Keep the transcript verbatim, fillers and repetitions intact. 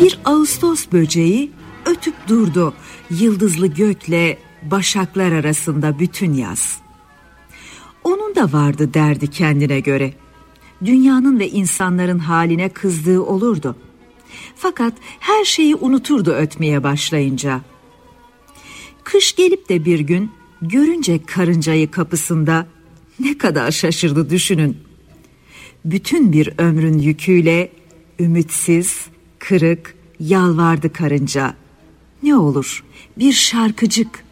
Bir Ağustos böceği ötüp durdu yıldızlı gökle başaklar arasında bütün yaz. Onun da vardı derdi kendine göre. Dünyanın ve insanların haline kızdığı olurdu. Fakat her şeyi unuturdu ötmeye başlayınca. Kış gelip de bir gün görünce karıncayı kapısında ne kadar şaşırdı düşünün. Bütün bir ömrün yüküyle ümitsiz, kırık, yalvardı karınca. Ne olur bir şarkıcık,